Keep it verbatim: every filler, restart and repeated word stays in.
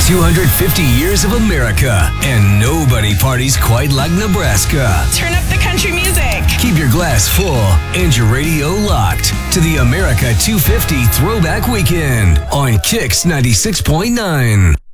two hundred fifty years of America, and nobody parties quite like Nebraska. Turn up the country music. Keep your glass full and your radio locked to the America two fifty Throwback Weekend on Kix ninety-six point nine.